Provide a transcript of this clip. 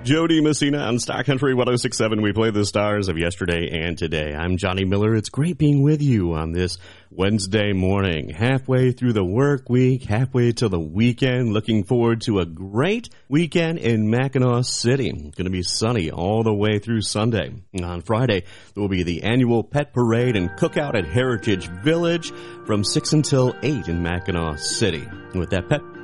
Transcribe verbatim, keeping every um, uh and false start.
Jody Messina on Star Country one oh six point seven. We play the stars of yesterday and today. I'm Johnny Miller. It's great being with you on this Wednesday morning, halfway through the work week, halfway to the weekend. Looking forward to a great weekend in Mackinac City. It's going to be sunny all the way through Sunday. On Friday, there will be the annual pet parade and cookout at Heritage Village from six until eight in Mackinac City. With that pet